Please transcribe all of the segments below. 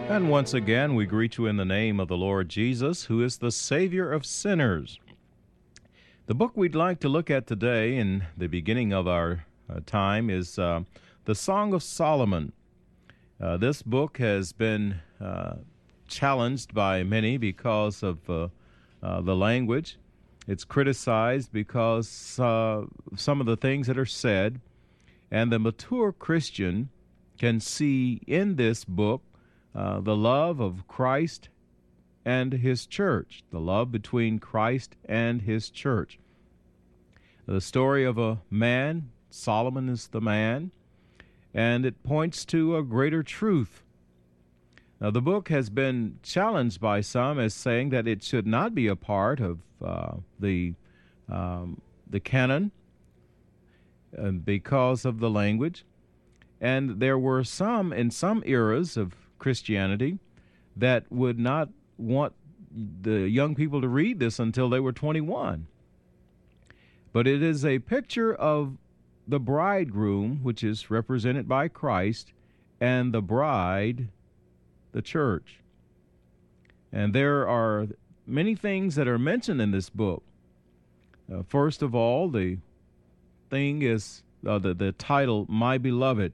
And once again, we greet you in the name of the Lord Jesus, who is the Savior of sinners. The book we'd like to look at today in the beginning of our time is the Song of Solomon. This book has been challenged by many because of the language. It's criticized because some of the things that are said, and the mature Christian can see in this book the love of Christ and his church, the love between Christ and his church. The story of a man, Solomon is the man, and it points to a greater truth. Now, the book has been challenged by some as saying that it should not be a part of the canon because of the language. And there were some, in some eras of Christianity, that would not want the young people to read this until they were 21. But it is a picture of the bridegroom, which is represented by Christ, and the bride, the church. And there are many things that are mentioned in this book. First of all, the thing is the title, My Beloved.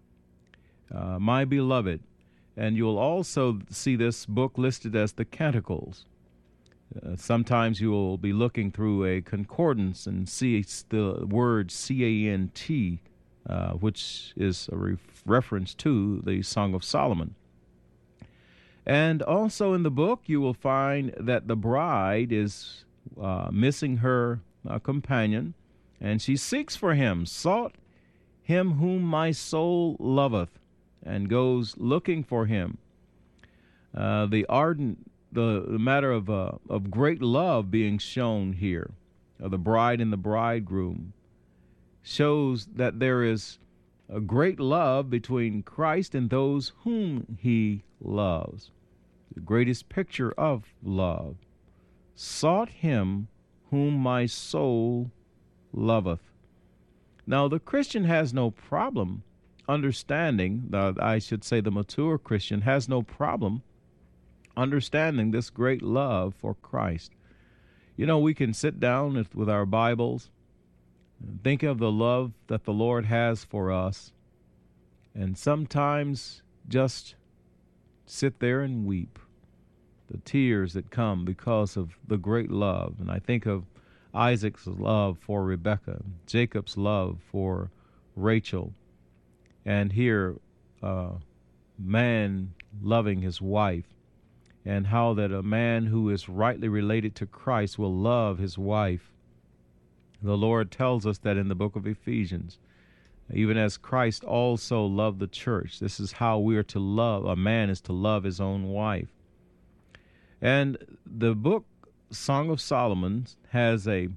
My Beloved. And you'll also see this book listed as the Canticles. Sometimes you will be looking through a concordance and see the word C-A-N-T, which is a reference to the Song of Solomon. And also in the book, you will find that the bride is missing her companion, and she seeks for him, sought him whom my soul loveth, and goes looking for him. The matter of great love being shown here, of the bride and the bridegroom, shows that there is a great love between Christ and those whom he loves. The greatest picture of love. Sought him whom my soul loveth. Now, the Christian has no problem understanding, I should say the mature Christian has no problem understanding this great love for Christ. You know, we can sit down with our Bibles and think of the love that the Lord has for us, and sometimes just sit there and weep. The tears that come because of the great love. And I think of Isaac's love for Rebekah, Jacob's love for Rachel, and here man loving his wife, and how that a man who is rightly related to Christ will love his wife. The Lord tells us that in the book of Ephesians, even as Christ also loved the church. This is how we are to love. A man is to love his own wife. And the book Song of Solomon has it's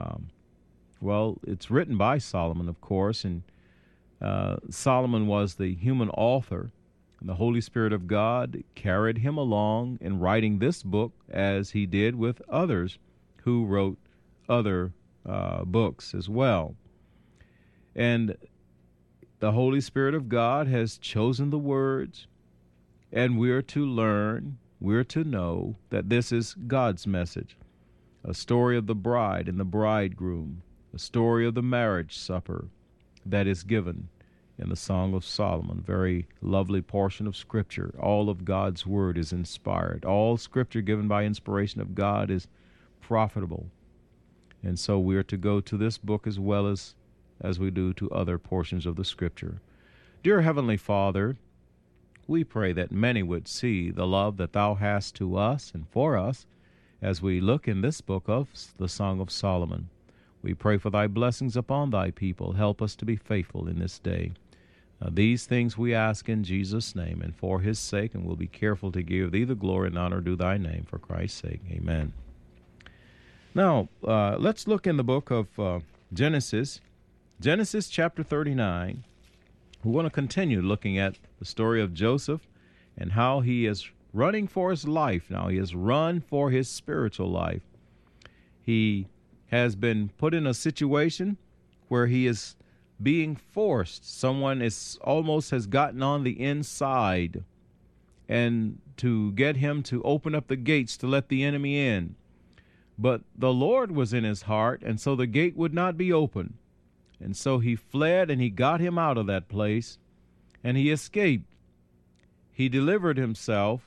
written by Solomon, of course, and Solomon was the human author, and the Holy Spirit of God carried him along in writing this book, as he did with others who wrote other books as well. And the Holy Spirit of God has chosen the words, and we're to learn, we're to know that this is God's message, a story of the bride and the bridegroom, a story of the marriage supper that is given in the Song of Solomon. Very lovely portion of Scripture. All of God's Word is inspired. All Scripture given by inspiration of God is profitable. And so we are to go to this book as well as we do to other portions of the Scripture. Dear Heavenly Father, we pray that many would see the love that Thou hast to us and for us as we look in this book of the Song of Solomon. We pray for Thy blessings upon Thy people. Help us to be faithful in this day. These things we ask in Jesus' name and for His sake, and we'll be careful to give Thee the glory and honor due Thy name for Christ's sake. Amen. Now, let's look in the book of Genesis. Genesis chapter 39. We want to continue looking at the story of Joseph and how he is running for his life. Now, he has run for his spiritual life. He has been put in a situation where he is being forced. Someone is almost has gotten on the inside and to get him to open up the gates to let the enemy in. But the Lord was in his heart, and so the gate would not be open. And so he fled, and he got him out of that place, and he escaped. He delivered himself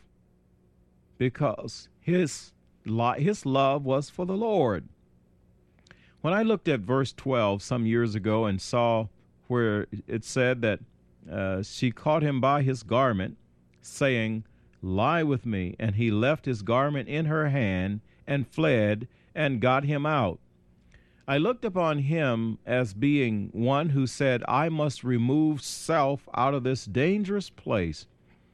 because his love was for the Lord. When I looked at verse 12 some years ago and saw where it said that she caught him by his garment, saying, "Lie with me," and he left his garment in her hand and fled and got him out, I looked upon him as being one who said, I must remove self out of this dangerous place.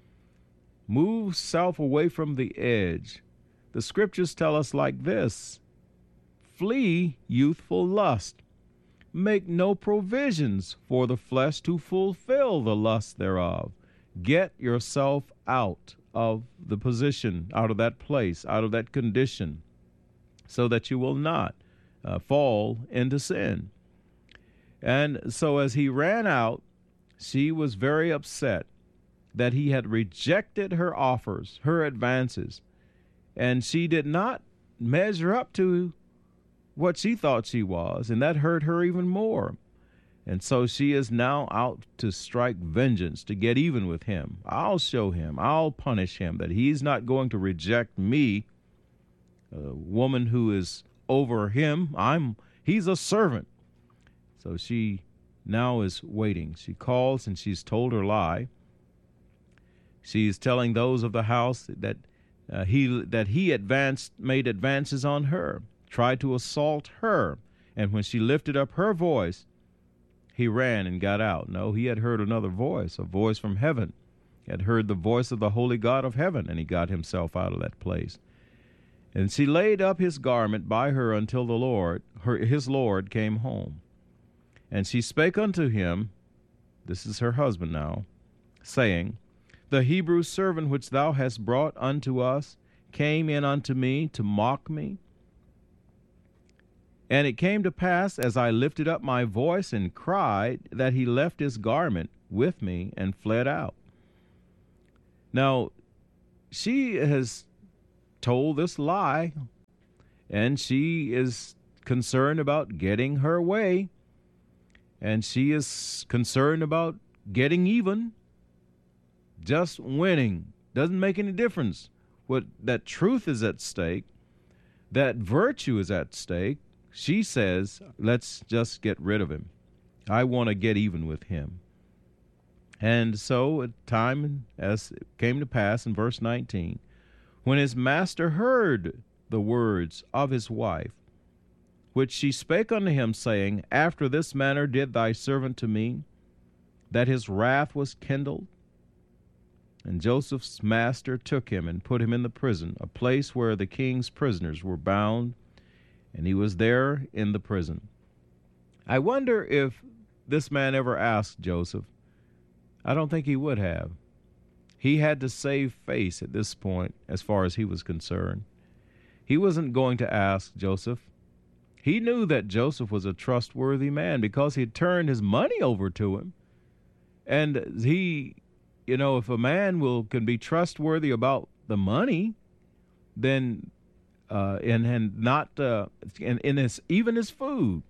Move self away from the edge. The scriptures tell us like this: flee youthful lust. Make no provisions for the flesh to fulfill the lust thereof. Get yourself out of the position, out of that place, out of that condition, so that you will not fall into sin. And so as he ran out, she was very upset that he had rejected her offers, her advances, and she did not measure up to what she thought she was, and that hurt her even more. And so she is now out to strike vengeance, to get even with him. I'll show him, I'll punish him, that he's not going to reject me, a woman who is over him. He's a servant. So she now is waiting. She calls and she's told her lie. She's telling those of the house that he made advances on her, tried to assault her, and when she lifted up her voice, he ran and got out. No, he had heard another voice, a voice from heaven. He had heard the voice of the holy God of heaven, and he got himself out of that place. And she laid up his garment by her until his Lord came home. And she spake unto him, this is her husband now, saying, The Hebrew servant which thou hast brought unto us came in unto me to mock me. And it came to pass, as I lifted up my voice and cried, that he left his garment with me and fled out. Now, she has told this lie, and she is concerned about getting her way, and she is concerned about getting even, just winning. Doesn't make any difference. That truth is at stake, that virtue is at stake. She says, let's just get rid of him. I want to get even with him. And so a time as it came to pass in verse 19, when his master heard the words of his wife, which she spake unto him, saying, After this manner did thy servant to me, that his wrath was kindled. And Joseph's master took him and put him in the prison, a place where the king's prisoners were bound, and he was there in the prison. I wonder if this man ever asked Joseph. I don't think he would have. He had to save face at this point as far as he was concerned. He wasn't going to ask Joseph. He knew that Joseph was a trustworthy man because he had turned his money over to him. And if a man can be trustworthy about the money, then even his food.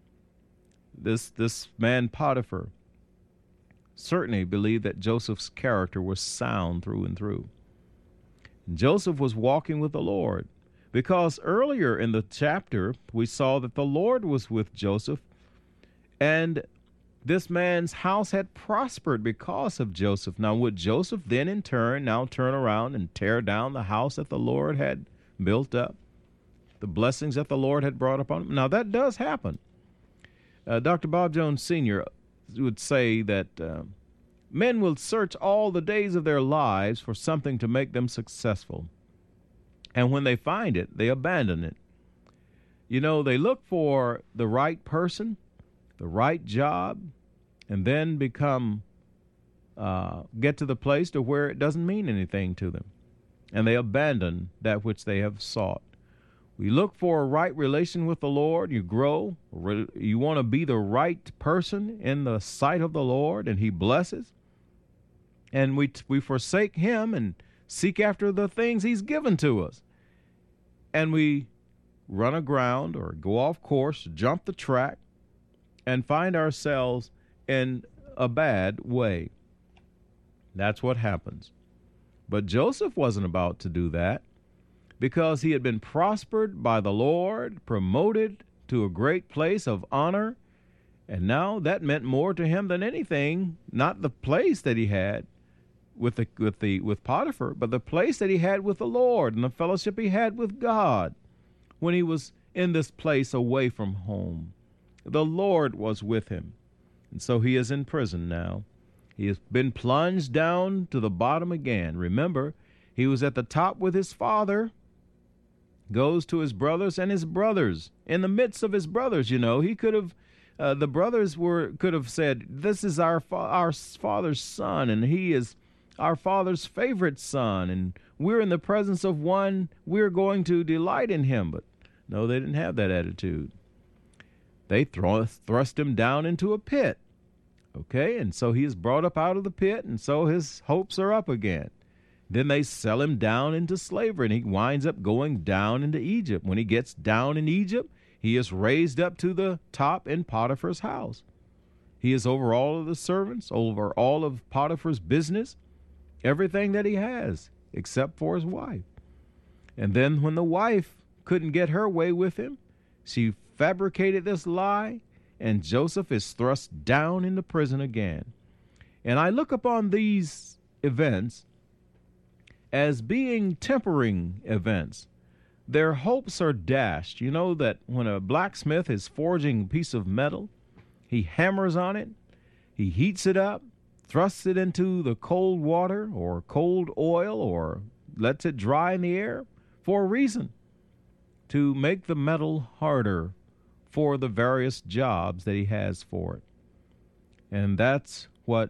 This man Potiphar certainly believed that Joseph's character was sound through and through. And Joseph was walking with the Lord, because earlier in the chapter we saw that the Lord was with Joseph, and this man's house had prospered because of Joseph. Now, would Joseph then in turn now turn around and tear down the house that the Lord had built up, the blessings that the Lord had brought upon him? Now, that does happen. Dr. Bob Jones Sr. would say that men will search all the days of their lives for something to make them successful. And when they find it, they abandon it. They look for the right person, the right job, and then get to the place to where it doesn't mean anything to them. And they abandon that which they have sought. We look for a right relation with the Lord. You grow. You want to be the right person in the sight of the Lord, and he blesses. And we forsake him and seek after the things he's given to us. And we run aground or go off course, jump the track, and find ourselves in a bad way. That's what happens. But Joseph wasn't about to do that, because he had been prospered by the Lord, promoted to a great place of honor, and now that meant more to him than anything, not the place that he had with Potiphar, but the place that he had with the Lord and the fellowship he had with God when he was in this place away from home. The Lord was with him, and so he is in prison now. He has been plunged down to the bottom again. Remember, he was at the top with his father, goes to his brothers, and his brothers, in the midst of his brothers, he could have, the brothers could have said, this is our father's son, and he is our father's favorite son, and we're in the presence of one, we're going to delight in him. But no, they didn't have that attitude. They thrust him down into a pit. Okay, and so he is brought up out of the pit, and so his hopes are up again. Then they sell him down into slavery, and he winds up going down into Egypt. When he gets down in Egypt, he is raised up to the top in Potiphar's house. He is over all of the servants, over all of Potiphar's business, everything that he has, except for his wife. And then when the wife couldn't get her way with him, she fabricated this lie, and Joseph is thrust down into prison again. And I look upon these events as being tempering events. Their hopes are dashed. You know that when a blacksmith is forging a piece of metal, he hammers on it, he heats it up, thrusts it into the cold water or cold oil, or lets it dry in the air for a reason, to make the metal harder for the various jobs that he has for it. And that's what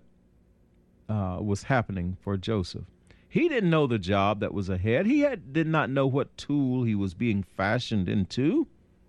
was happening for Joseph. He didn't know the job that was ahead. He did not know what tool he was being fashioned into.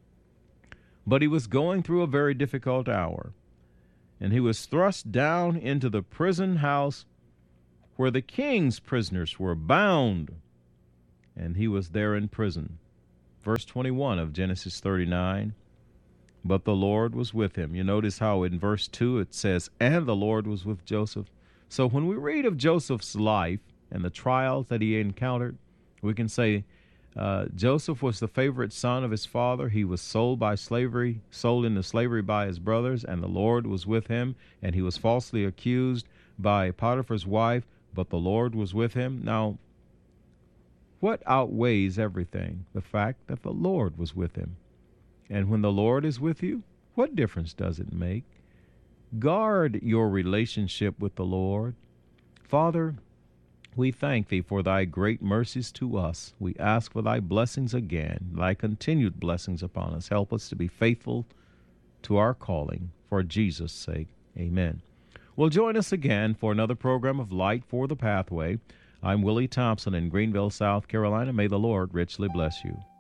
But he was going through a very difficult hour. And he was thrust down into the prison house where the king's prisoners were bound. And he was there in prison. Verse 21 of Genesis 39. But the Lord was with him. You notice how in verse 2 it says, and the Lord was with Joseph. So when we read of Joseph's life and the trials that he encountered, we can say Joseph was the favorite son of his father. He was sold into slavery by his brothers, and the Lord was with him, and he was falsely accused by Potiphar's wife, but the Lord was with him. Now, what outweighs everything? The fact that the Lord was with him. And when the Lord is with you, what difference does it make? Guard your relationship with the Lord. Father, we thank thee for thy great mercies to us. We ask for thy blessings again, thy continued blessings upon us. Help us to be faithful to our calling for Jesus' sake. Amen. Well, join us again for another program of Light for the Pathway. I'm Willie Thompson in Greenville, South Carolina. May the Lord richly bless you.